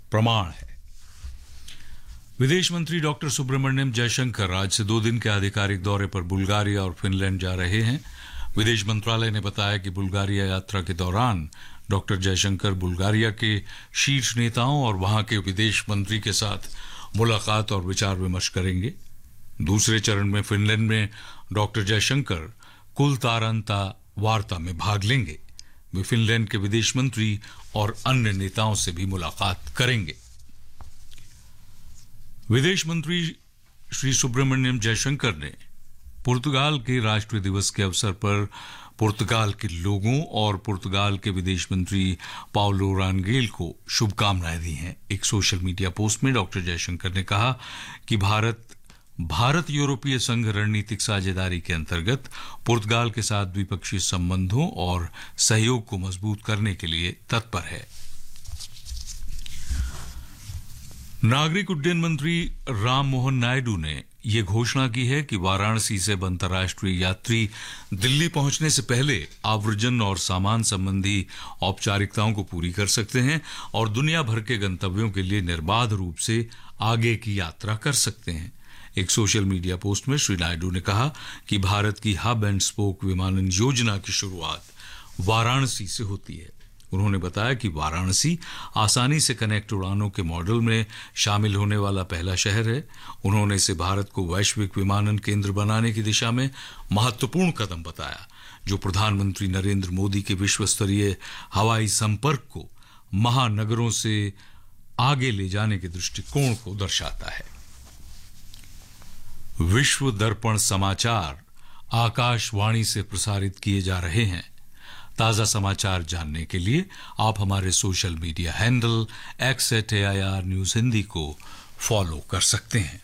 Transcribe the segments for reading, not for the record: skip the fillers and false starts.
प्रमाण है। विदेश मंत्री डॉक्टर सुब्रमण्यम जयशंकर आज से 2 दिन के आधिकारिक दौरे पर बुल्गारिया और फिनलैंड जा रहे हैं। विदेश मंत्रालय ने बताया कि बुल्गारिया यात्रा के दौरान डॉक्टर जयशंकर बुल्गारिया के शीर्ष नेताओं और वहां के विदेश मंत्री के साथ मुलाकात और विचार विमर्श करेंगे। दूसरे चरण में फिनलैंड में डॉक्टर जयशंकर कुलतारंता वार्ता में भाग लेंगे। वे फिनलैंड के विदेश मंत्री और अन्य नेताओं से भी मुलाकात करेंगे। विदेश मंत्री श्री सुब्रमण्यम जयशंकर ने पुर्तगाल के राष्ट्रीय दिवस के अवसर पर पुर्तगाल के लोगों और पुर्तगाल के विदेश मंत्री पाउलो रानगेल को शुभकामनाएं दी हैं। एक सोशल मीडिया पोस्ट में डॉक्टर जयशंकर ने कहा कि भारत यूरोपीय संघ रणनीतिक साझेदारी के अंतर्गत पुर्तगाल के साथ द्विपक्षीय संबंधों और सहयोग को मजबूत करने के लिए तत्पर है। नागरिक उड्डयन मंत्री राम मोहन नायडू ने यह घोषणा की है कि वाराणसी से अंतर्राष्ट्रीय यात्री दिल्ली पहुंचने से पहले आव्रजन और सामान संबंधी औपचारिकताओं को पूरी कर सकते हैं और दुनिया भर के गंतव्यों के लिए निर्बाध रूप से आगे की यात्रा कर सकते हैं। एक सोशल मीडिया पोस्ट में श्री नायडू ने कहा कि भारत की हब एंड स्पोक विमानन योजना की शुरुआत वाराणसी से होती है। उन्होंने बताया कि वाराणसी आसानी से कनेक्ट उड़ानों के मॉडल में शामिल होने वाला पहला शहर है। उन्होंने इसे भारत को वैश्विक विमानन केंद्र बनाने की दिशा में महत्वपूर्ण कदम बताया, जो प्रधानमंत्री नरेंद्र मोदी के विश्व स्तरीय हवाई संपर्क को महानगरों से आगे ले जाने के दृष्टिकोण को दर्शाता है। विश्व दर्पण समाचार आकाशवाणी से प्रसारित किए जा रहे हैं। ताजा समाचार जानने के लिए आप हमारे social media handle @AIR news Hindi को फॉलो कर सकते हैं।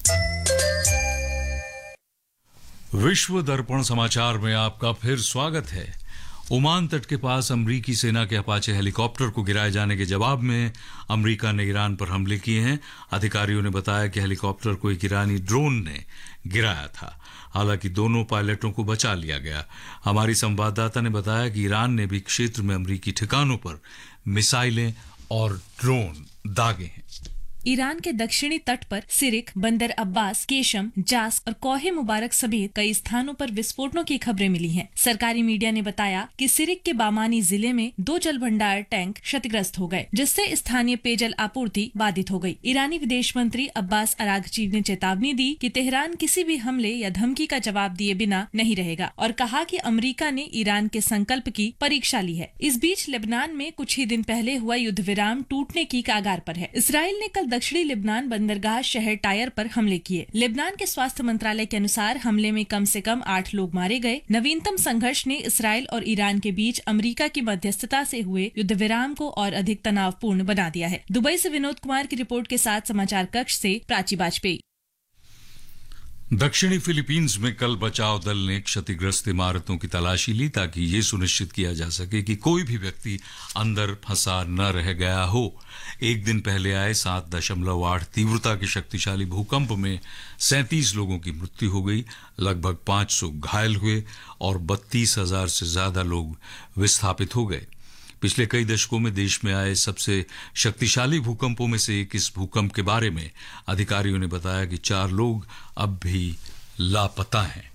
विश्व दर्पण समाचार में आपका फिर स्वागत है। ओमान तट के पास अमरीकी सेना के अपाचे हेलीकॉप्टर को गिराए जाने के जवाब में अमरीका ने ईरान पर हमले किए हैं। अधिकारियों ने बताया कि हेलीकॉप्टर को एक ईरानी ड्रोन ने गिराया था। हालांकि दोनों पायलटों को बचा लिया गया। हमारी संवाददाता ने बताया कि ईरान ने भी क्षेत्र में अमरीकी ठिकानों पर मिसाइलें और ड्रोन दागे हैं। ईरान के दक्षिणी तट पर सिरिक, बंदर अब्बास, केशम, जास और कोहे मुबारक समेत कई स्थानों पर विस्फोटों की खबरें मिली हैं। सरकारी मीडिया ने बताया कि सिरिक के बामानी जिले में 2 जल भंडार टैंक क्षतिग्रस्त हो गए, जिससे स्थानीय पेयजल आपूर्ति बाधित हो गई। ईरानी विदेश मंत्री अब्बास अरागची ने चेतावनी दी कि तेहरान किसी भी हमले या धमकी का जवाब दिए बिना नहीं रहेगा और कहा कि अमेरिका ने ईरान के संकल्प की परीक्षा ली है। इस बीच लेबनान में कुछ ही दिन पहले हुआ युद्ध विराम टूटने की कगार पर है। इसराइल ने कल दक्षिणी लेबनान बंदरगाह शहर टायर पर हमले किए। लेबनान के स्वास्थ्य मंत्रालय के अनुसार हमले में कम से कम 8 लोग मारे गए। नवीनतम संघर्ष ने इसराइल और ईरान के बीच अमेरिका की मध्यस्थता से हुए युद्ध विराम को और अधिक तनावपूर्ण बना दिया है। दुबई से विनोद कुमार की रिपोर्ट के साथ समाचार कक्ष से प्राची वाजपेयी। दक्षिणी फिलीपींस में कल बचाव दल ने क्षतिग्रस्त इमारतों की तलाशी ली ताकि ये सुनिश्चित किया जा सके कि कोई भी व्यक्ति अंदर फंसा न रह गया हो। एक दिन पहले आए 7.8 तीव्रता के शक्तिशाली भूकंप में 37 लोगों की मृत्यु हो गई, लगभग 500 घायल हुए और 32,000 से ज्यादा लोग विस्थापित हो गए। पिछले कई दशकों में देश में आए सबसे शक्तिशाली भूकंपों में से एक इस भूकंप के बारे में अधिकारियों ने बताया कि 4 लोग अब भी लापता हैं।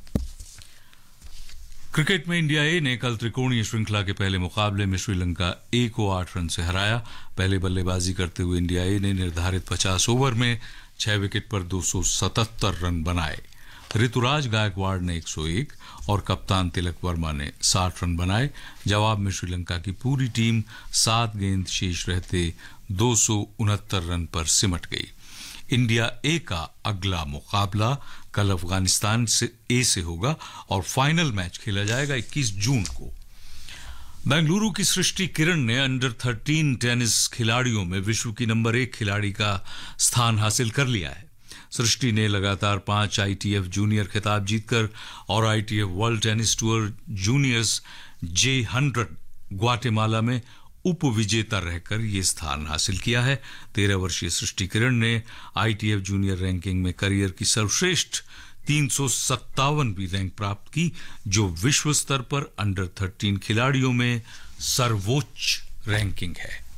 क्रिकेट में इंडिया ए ने कल त्रिकोणीय श्रृंखला के पहले मुकाबले में श्रीलंका ए को 8 रन से हराया। पहले बल्लेबाजी करते हुए इंडिया ए ने निर्धारित 50 ओवर में 6 विकेट पर 277 रन बनाए। ऋतुराज गायकवाड़ ने 101 और कप्तान तिलक वर्मा ने 60 रन बनाए। जवाब में श्रीलंका की पूरी टीम 7 गेंद शेष रहते 269 रन पर सिमट गई। इंडिया ए का अगला मुकाबला कल अफगानिस्तान से होगा और फाइनल मैच खेला जाएगा 21 जून को। बेंगलुरु की सृष्टि किरण ने अंडर 13 टेनिस खिलाड़ियों में विश्व की नंबर 1 खिलाड़ी का स्थान हासिल कर लिया है। सृष्टि ने लगातार 5 ITF जूनियर खिताब जीतकर और ITF world tennis tour juniors J100 Guatemala में उप विजेता रहकर ये स्थान हासिल किया है। 13 वर्षीय सृष्टि किरण ने ITF जूनियर रैंकिंग में करियर की सर्वश्रेष्ठ 357वीं रैंक प्राप्त की, जो विश्व स्तर पर अंडर 13 खिलाड़ियों में सर्वोच्च रैंकिंग है।